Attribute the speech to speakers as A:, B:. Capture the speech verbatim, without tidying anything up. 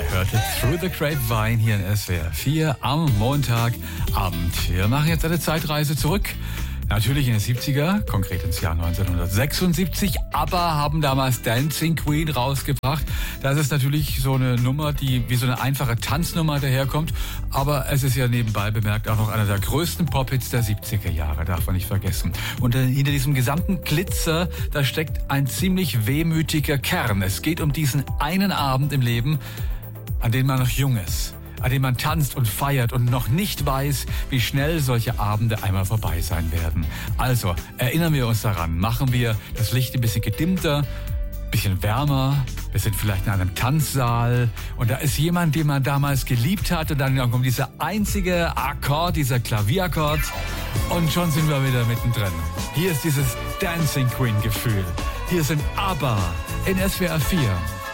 A: hörte Through the Grapevine hier in S W R vier am Montagabend. Wir machen jetzt eine Zeitreise zurück. Natürlich in die siebziger, konkret ins Jahr neunzehnhundertsechsundsiebzig, aber haben damals Dancing Queen rausgebracht. Das ist natürlich so eine Nummer, die wie so eine einfache Tanznummer daherkommt, aber es ist ja nebenbei bemerkt auch noch einer der größten Pop-Hits der siebziger Jahre, darf man nicht vergessen. Und hinter diesem gesamten Glitzer, da steckt ein ziemlich wehmütiger Kern. Es geht um diesen einen Abend im Leben, an dem man noch jung ist, an dem man tanzt und feiert und noch nicht weiß, wie schnell solche Abende einmal vorbei sein werden. Also, erinnern wir uns daran, machen wir das Licht ein bisschen gedimmter, ein bisschen wärmer, wir sind vielleicht in einem Tanzsaal und da ist jemand, den man damals geliebt hat und dann kommt dieser einzige Akkord, dieser Klavierakkord und schon sind wir wieder mittendrin. Hier ist dieses Dancing Queen Gefühl. Hier sind ABBA in S W R vier.